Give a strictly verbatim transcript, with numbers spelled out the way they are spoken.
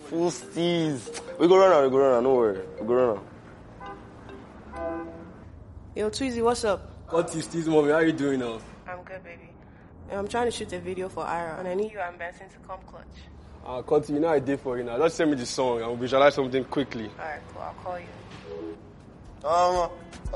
Full steez. We go run now, we go run now, no worry. We go run now. Yo, Tweezy, what's up? What is this, mommy? How are you doing now? I'm good, baby. I'm trying to shoot a video for Ira, and I need you and Benson to come clutch. Ah, uh, Conti, you know I did for you now. Just send me the song and we'll visualize something quickly. Alright, cool. I'll call you. Um,